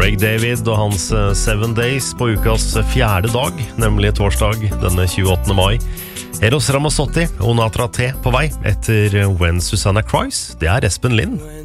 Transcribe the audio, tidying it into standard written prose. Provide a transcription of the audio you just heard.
Craig David og hans 7 Days på ukas 4. dag, nemlig torsdag denne 28. mai. Eros Ramazzotti og Natra T på vei etter When Susanna Cries. Det Espen Lind.